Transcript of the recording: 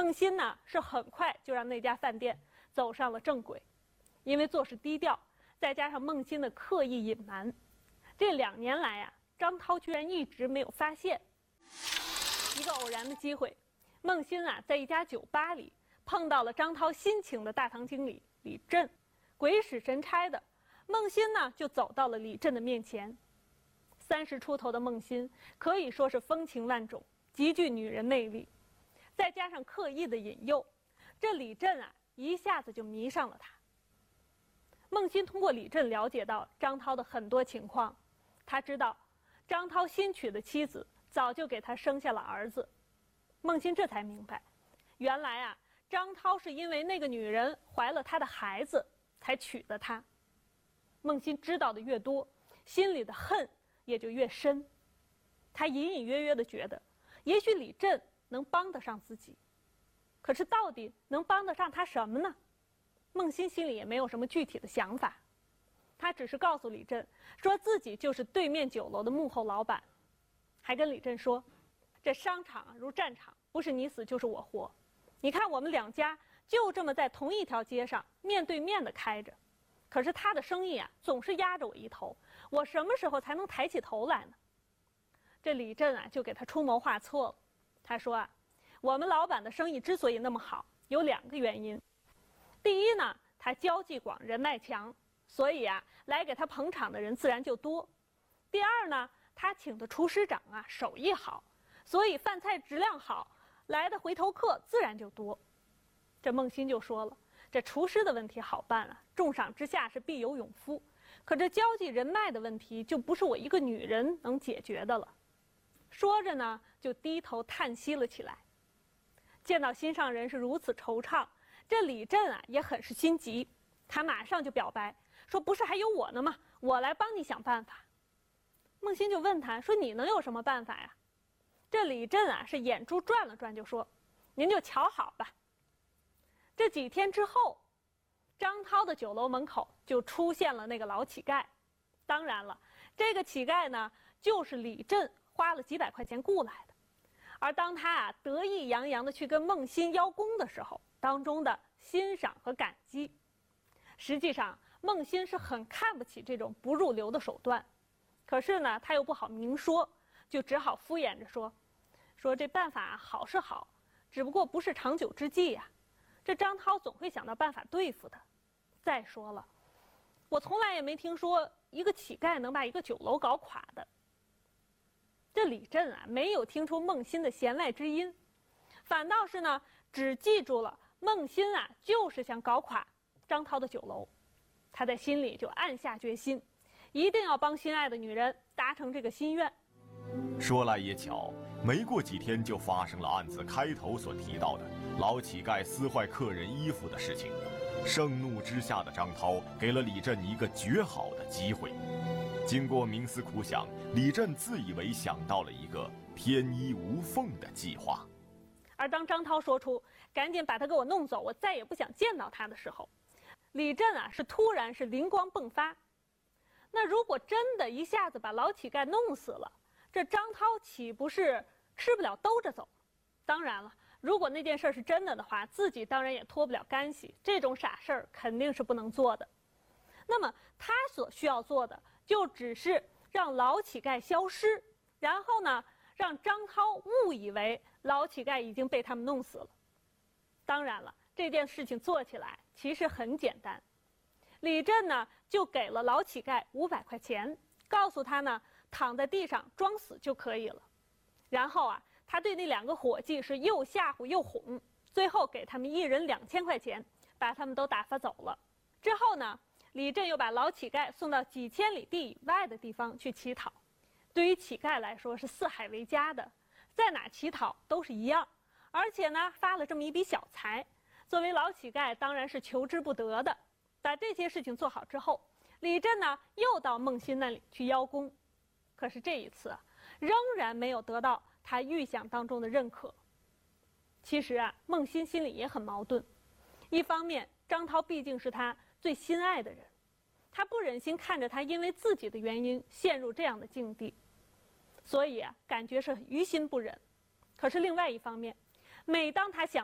孟欣呢是很快就让那家饭店走上了正轨，因为做事低调，再加上孟欣的刻意隐瞒，这2年来啊，张涛居然一直没有发现。一个偶然的机会，孟欣啊在一家酒吧里碰到了张涛新请的大堂经理李振，鬼使神差的，孟欣呢就走到了李振的面前。30出头的孟欣可以说是风情万种，极具女人魅力，再加上刻意的引诱，这李振啊一下子就迷上了她。孟欣通过李振了解到张涛的很多情况，他知道张涛新娶的妻子早就给他生下了儿子。孟欣这才明白，原来啊张涛是因为那个女人怀了他的孩子才娶的她。孟欣知道的越多，心里的恨也就越深。他隐隐约约地觉得，也许李振能帮得上自己，可是到底能帮得上他什么呢？孟欣心里也没有什么具体的想法，他只是告诉李振，说自己就是对面酒楼的幕后老板，还跟李振说，这商场如战场，不是你死就是我活。你看我们2家就这么在同一条街上面对面的开着，可是他的生意啊总是压着我一头，我什么时候才能抬起头来呢？这李振啊就给他出谋划策了。他说啊，我们老板的生意之所以那么好，有2个原因。第一呢，他交际广，人脉强，所以啊来给他捧场的人自然就多。第二呢，他请的厨师长啊手艺好，所以饭菜质量好，来的回头客自然就多。这孟欣就说了，这厨师的问题好办啊，重赏之下是必有勇夫，可这交际人脉的问题就不是我一个女人能解决的了。说着呢就低头叹息了起来。见到心上人是如此惆怅，这李振啊也很是心急，他马上就表白说，不是还有我呢吗？我来帮你想办法。孟欣就问他说，你能有什么办法呀？这李振啊是眼珠转了转就说，您就瞧好吧。这几天之后，张涛的酒楼门口就出现了那个老乞丐。当然了，这个乞丐呢就是李振花了几百块钱雇来的。而当他啊得意洋洋地去跟孟欣邀功的时候，当中的欣赏和感激，实际上孟欣是很看不起这种不入流的手段，可是呢他又不好明说，就只好敷衍着说这办法好是好，只不过不是长久之计呀。这张涛总会想到办法对付的。再说了，我从来也没听说一个乞丐能把一个酒楼搞垮的。这李振啊没有听出孟欣的弦外之音，反倒是呢只记住了孟欣啊就是想搞垮张涛的酒楼。他在心里就暗下决心，一定要帮心爱的女人达成这个心愿。 说来也巧，没过几天就发生了案子开头所提到的老乞丐撕坏客人衣服的事情。盛怒之下的张涛给了李振一个绝好的机会。经过冥思苦想，李振自以为想到了一个天衣无缝的计划。 而当张涛说出赶紧把他给我弄走，我再也不想见到他的时候，李振啊是突然是灵光迸发。那如果真的一下子把老乞丐弄死了，这张涛岂不是吃不了兜着走？当然了，如果那件事是真的的话，自己当然也脱不了干系，这种傻事儿肯定是不能做的。那么他所需要做的就只是让老乞丐消失，然后呢让张涛误以为老乞丐已经被他们弄死了。当然了，这件事情做起来其实很简单。李振呢就给了老乞丐500块钱，告诉他呢躺在地上装死就可以了。然后啊他对那2个伙计是又吓唬又哄，最后给他们1人2000块钱，把他们都打发走了。之后呢李振又把老乞丐送到几千里地以外的地方去乞讨。对于乞丐来说是四海为家的，在哪乞讨都是一样，而且呢发了这么一笔小财，作为老乞丐当然是求之不得的。把这些事情做好之后，李振呢又到孟欣那里去邀功，可是这一次啊仍然没有得到他预想当中的认可。其实啊孟欣心里也很矛盾，一方面张涛毕竟是他最心爱的人，他不忍心看着他因为自己的原因陷入这样的境地，所以啊感觉是于心不忍。可是另外一方面，每当他想